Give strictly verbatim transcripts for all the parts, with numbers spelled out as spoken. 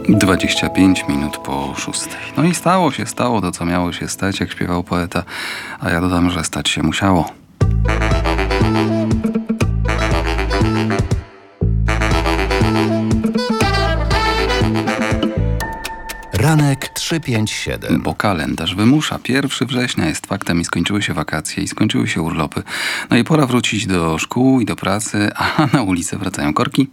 dwadzieścia pięć minut po szóstej. No i stało się, stało to, co miało się stać, jak śpiewał poeta, a ja dodam, że stać się musiało. Ranek trzysta pięćdziesiąt siedem. Bo kalendarz wymusza. pierwszego września jest faktem i skończyły się wakacje i skończyły się urlopy. No i pora wrócić do szkół i do pracy, a na ulicę wracają korki.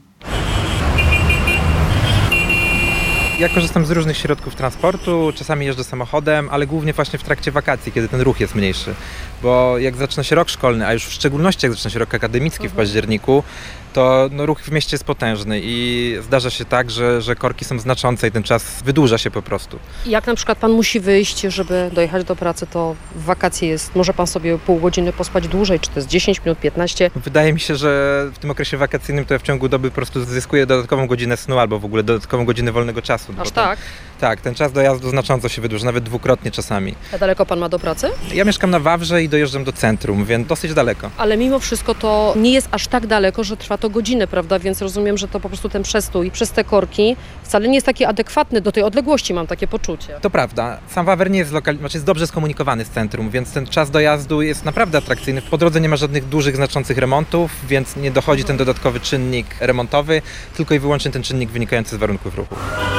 Ja korzystam z różnych środków transportu, czasami jeżdżę samochodem, ale głównie właśnie w trakcie wakacji, kiedy ten ruch jest mniejszy. Bo jak zaczyna się rok szkolny, a już w szczególności jak zaczyna się rok akademicki w październiku, to no, ruch w mieście jest potężny i zdarza się tak, że, że korki są znaczące i ten czas wydłuża się po prostu. Jak na przykład pan musi wyjść, żeby dojechać do pracy, to w wakacje jest, może pan sobie pół godziny pospać dłużej, czy to jest dziesięć minut, piętnaście? Wydaje mi się, że w tym okresie wakacyjnym to ja w ciągu doby po prostu zyskuję dodatkową godzinę snu albo w ogóle dodatkową godzinę wolnego czasu. Aż ten, tak? Tak, ten czas dojazdu znacząco się wydłuża, nawet dwukrotnie czasami. A daleko pan ma do pracy? Ja mieszkam na Wawrze i dojeżdżam do centrum, więc dosyć daleko. Ale mimo wszystko to nie jest aż tak daleko, że trwa to godzinę, prawda? Więc rozumiem, że to po prostu ten przestój przez te korki wcale nie jest taki adekwatny do tej odległości, mam takie poczucie. To prawda. Sam Wawer nie jest, lokal... znaczy jest dobrze skomunikowany z centrum, więc ten czas dojazdu jest naprawdę atrakcyjny. Po drodze nie ma żadnych dużych, znaczących remontów, więc nie dochodzi ten dodatkowy czynnik remontowy, tylko i wyłącznie ten czynnik wynikający z warunków ruchu.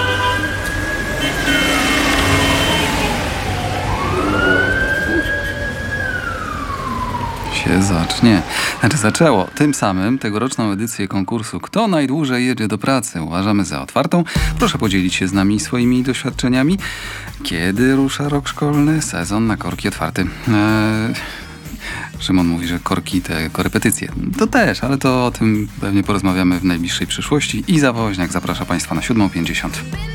się zacznie. Znaczy zaczęło. Tym samym tegoroczną edycję konkursu Kto najdłużej jedzie do pracy uważamy za otwartą. Proszę podzielić się z nami swoimi doświadczeniami. Kiedy rusza rok szkolny? Sezon na korki otwarty. Eee... Szymon mówi, że korki te korepetycje. To też, ale to o tym pewnie porozmawiamy w najbliższej przyszłości. Iza Woźniak zaprasza Państwa na siódma pięćdziesiąt.